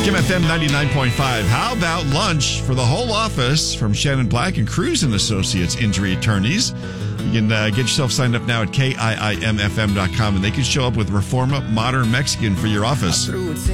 Kim FM 99.5. How about lunch for the whole office from Shannon Black and Cruz and Associates Injury Attorneys? You can get yourself signed up now at KIIMFM.com, and they can show up with Reforma Modern Mexican for your office.